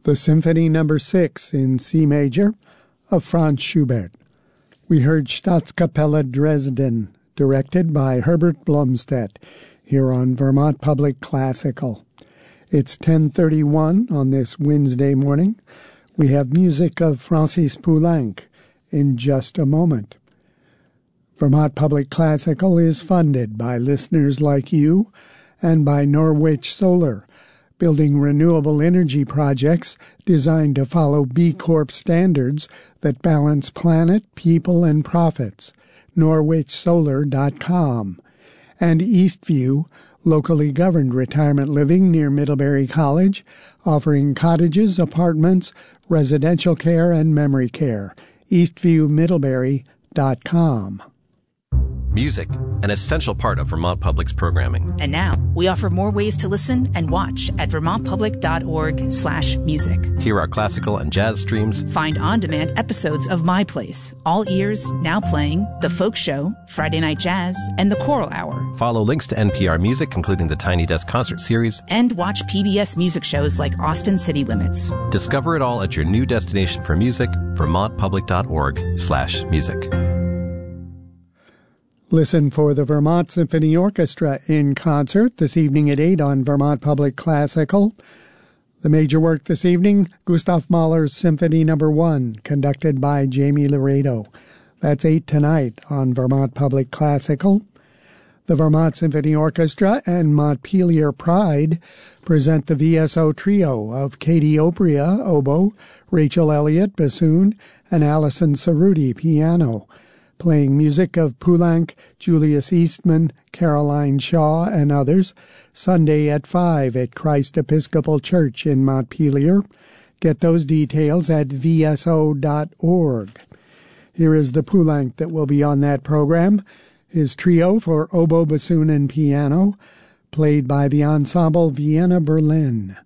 the Symphony No. 6 in C major of Franz Schubert. We heard Staatskapelle Dresden, directed by Herbert Blomstedt, here on Vermont Public Classical. It's 10:31 on this Wednesday morning. We have music of Francis Poulenc in just a moment. Vermont Public Classical is funded by listeners like you and by Norwich Solar, building renewable energy projects designed to follow B Corp standards that balance planet, people, and profits. NorwichSolar.com. And Eastview, locally governed retirement living near Middlebury College, offering cottages, apartments, residential care, and memory care. EastviewMiddlebury.com. Music, an essential part of Vermont Public's programming. And now, we offer more ways to listen and watch at vermontpublic.org/music. Hear our classical and jazz streams. Find on-demand episodes of My Place, All Ears, Now Playing, The Folk Show, Friday Night Jazz, and The Choral Hour. Follow links to NPR Music, including the Tiny Desk Concert Series. And watch PBS music shows like Austin City Limits. Discover it all at your new destination for music, vermontpublic.org/music. Listen for the Vermont Symphony Orchestra in concert this evening at 8 on Vermont Public Classical. The major work this evening, Gustav Mahler's Symphony No. 1, conducted by Jamie Laredo. That's 8 tonight on Vermont Public Classical. The Vermont Symphony Orchestra and Montpelier Pride present the VSO trio of Katie Opria, oboe, Rachel Elliott, bassoon, and Allison Cerruti, piano, playing music of Poulenc, Julius Eastman, Caroline Shaw, and others, Sunday at 5 at Christ Episcopal Church in Montpelier. Get those details at vso.org. Here is the Poulenc that will be on that program, his trio for oboe, bassoon, and piano, played by the Ensemble Vienna Berlin.